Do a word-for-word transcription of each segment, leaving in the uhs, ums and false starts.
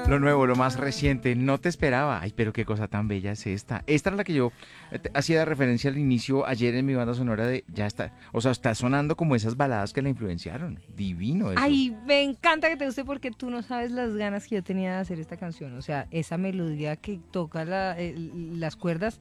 Lo nuevo, lo más reciente, no te esperaba. Ay, pero qué cosa tan bella es esta. Esta era la que yo eh, te- hacía de referencia al inicio ayer en mi banda sonora de ya está. O sea, está sonando como esas baladas que la influenciaron. Divino eso. Ay, me encanta que te guste porque tú no sabes las ganas que yo tenía de hacer esta canción. O sea, esa melodía que toca la- eh, las cuerdas.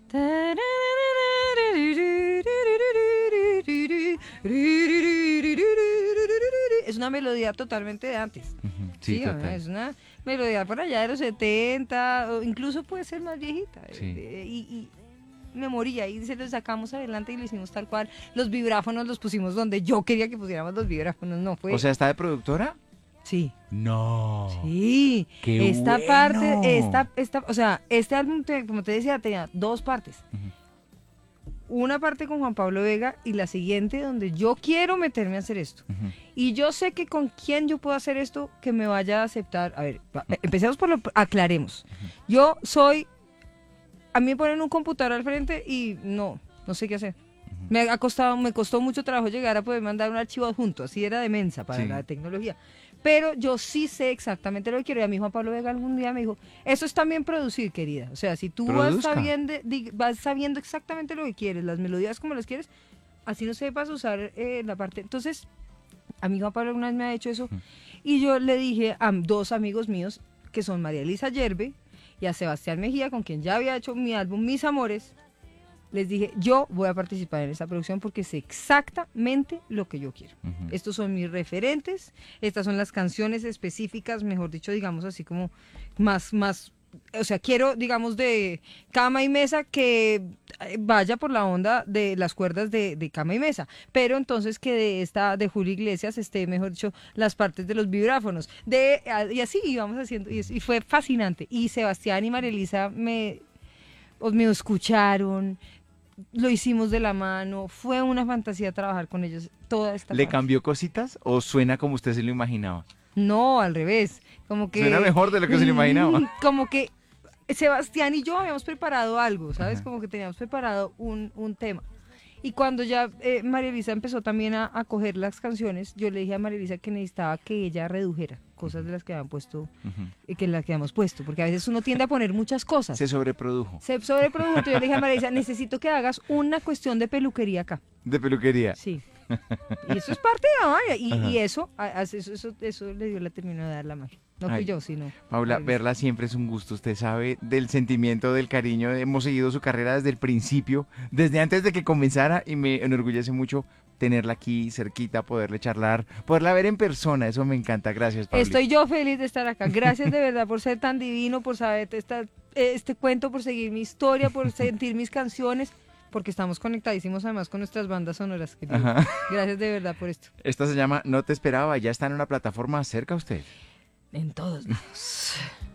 Es una melodía totalmente de antes. Ujú, sí, Sí, ¿o no? total. Es una melodía por allá de los setenta, o incluso puede ser más viejita. Sí. eh, Y, y me moría y se lo sacamos adelante y lo hicimos tal cual. Los vibráfonos los pusimos donde yo quería que pusiéramos los vibráfonos, no fue. O sea, ¿está de productora? Sí. No. Sí, ¡Qué esta bueno! parte, esta, esta, o sea, este álbum, te- como te decía, tenía dos partes. Ujú. Una parte con Juan Pablo Vega y la siguiente donde yo quiero meterme a hacer esto. Ujú. Y yo sé que con quién yo puedo hacer esto que me vaya a aceptar. A ver, va- eh, empecemos por lo, aclaremos. Yo soy, a mí me ponen un computador al frente y no, no sé qué hacer. Me ha costado, me costó mucho trabajo llegar a poder mandar un archivo adjunto, así era de mensa para Sí. la tecnología. Pero yo sí sé exactamente lo que quiero. Y a mí Juan Pablo Vega algún día me dijo, eso es también producir, querida. O sea, si tú vas Produzca. sabiendo, di- vas sabiendo exactamente lo que quieres, las melodías como las quieres, así no sepas usar eh, la parte. Entonces, a mí Juan Pablo una vez me ha hecho eso. Y yo le dije a dos amigos míos, que son María Elisa Yerbe y a Sebastián Mejía, con quien ya había hecho mi álbum Mis Amores, les dije, yo voy a participar en esta producción porque sé exactamente lo que yo quiero. Ujú. Estos son mis referentes, estas son las canciones específicas, mejor dicho, digamos así como más, más, o sea, quiero, digamos, de cama y mesa que eh, vaya por la onda de las cuerdas de, de cama y mesa, pero entonces que de esta, de Julio Iglesias, esté, mejor dicho, las partes de los vibráfonos, de, y así íbamos haciendo, y, es- y fue fascinante. Y Sebastián y María Elisa me, pues, me escucharon, lo hicimos de la mano, fue una fantasía trabajar con ellos toda esta ¿Le parte. cambió cositas o suena como usted se lo imaginaba? No, al revés, como que... Suena mejor de lo que se lo imaginaba. Mm, Como que Sebastián y yo habíamos preparado algo, ¿sabes? Ajá. Como que teníamos preparado un, un tema. Y cuando ya eh, María Elisa empezó también a, a coger las canciones, yo le dije a María Elisa que necesitaba que ella redujera cosas de las que habían puesto, Ujú. eh, que las que habíamos puesto, porque a veces uno tiende a poner muchas cosas. Se sobreprodujo. Se sobreprodujo. Yo le dije a María Elisa, necesito que hagas una cuestión de peluquería acá. De peluquería. Sí. Y eso es parte de la magia. Y, Ajá. y eso, a- a- eso, eso, eso le dio la terminó de dar la magia. No fui Ay, yo, sino. Paula, María Elisa. verla siempre es un gusto. Usted sabe del sentimiento, del cariño. Hemos seguido su carrera desde el principio, desde antes de que comenzara, y me enorgullece mucho tenerla aquí cerquita, poderle charlar, poderla ver en persona. Eso me encanta. Gracias, Paula. Estoy yo feliz de estar acá. Gracias de verdad por ser tan divino, por saber esta, eh, este cuento, por seguir mi historia, por sentir mis canciones, porque estamos conectadísimos además con nuestras bandas sonoras. querido. Ajá. Gracias de verdad por esto. Esta se llama No te esperaba. Ya está en una plataforma cerca a usted. En todos lados.